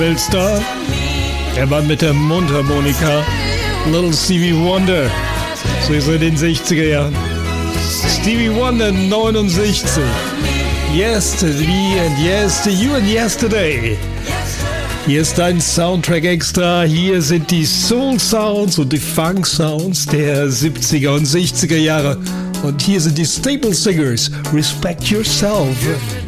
Weltstar, der Mann mit der Mundharmonika, Little Stevie Wonder, so ist er in den 60er Jahren. Stevie Wonder 69, Yes to me and yes to you and yesterday. Hier ist dein Soundtrack extra, hier sind die Soul Sounds und die Funk Sounds der 70er und 60er Jahre. Und hier sind die Staple Singers, Respect Yourself.